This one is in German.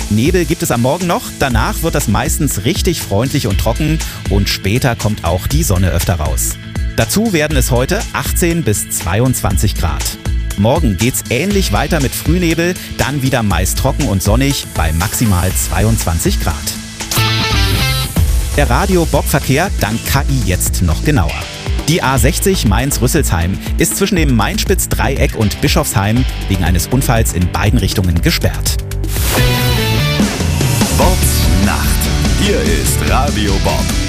Nebel gibt es am Morgen noch, danach wird es meistens richtig freundlich und trocken und später kommt auch die Sonne öfter raus. Dazu werden es heute 18 bis 22 Grad. Morgen geht's ähnlich weiter mit Frühnebel, dann wieder meist trocken und sonnig bei maximal 22 Grad. Der Radio-Bob-Verkehr dank KI jetzt noch genauer. Die A60 Mainz-Rüsselsheim ist zwischen dem Mainspitz-Dreieck und Bischofsheim wegen eines Unfalls in beiden Richtungen gesperrt. Bobs Nacht. Hier ist Radio Bob.